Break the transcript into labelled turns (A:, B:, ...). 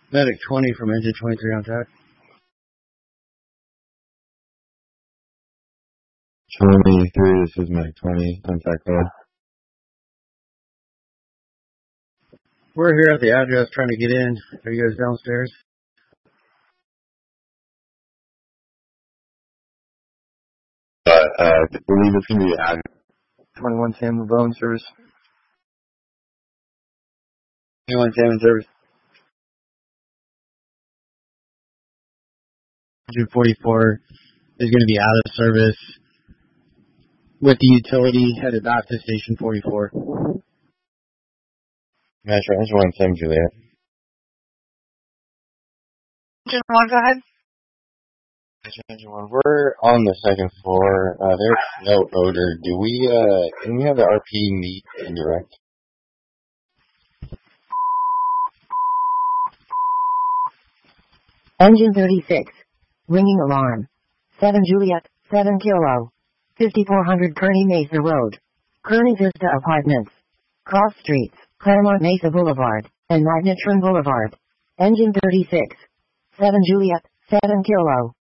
A: Medic 20 from engine 23 on track.
B: Charlie 3, this is Medic 20, contact call.
A: We're here at the address trying to get in. Are you guys downstairs?
B: I believe it's going to be added.
A: 21 Sam Bone service. 21 Sam in service. Engine 44 is going to be out of service with the utility headed back to station 44.
B: Metro, engine 1 Sam Juliet.
C: Engine 1, go ahead.
B: Engine 1, we're on the second floor. There's no odor. Can we have the RP meet and direct?
D: Engine 36. Ringing alarm. 7 Juliet, 7 Kilo. 5400 Kearny Mesa Road. Kearny Vista Apartments. Cross Streets, Claremont Mesa Boulevard, and Magnetron Boulevard. Engine 36. 7 Juliet, 7 Kilo.